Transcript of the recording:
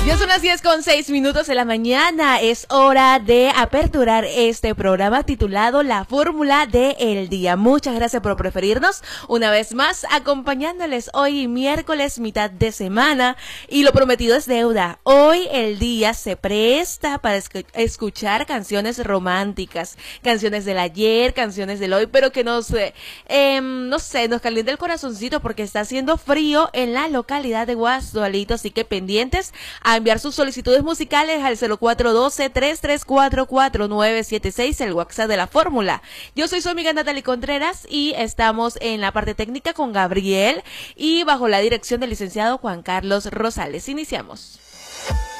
Ya son las 10:06 de la mañana. Es hora de aperturar este programa titulado La Fórmula del Día. Muchas gracias por preferirnos una vez más, acompañándoles hoy miércoles, mitad de semana. Y lo prometido es deuda. Hoy el día se presta para escuchar canciones románticas, canciones del ayer, canciones del hoy, pero que nos, no sé, nos calienta el corazoncito porque está haciendo frío en la localidad de Guasdualito. Así que pendientes a enviar sus solicitudes musicales al 0412-3344-976, el WhatsApp de la fórmula. Yo soy su amiga Natalie Contreras y estamos en la parte técnica con Gabriel y bajo la dirección del licenciado Juan Carlos Rosales. Iniciamos.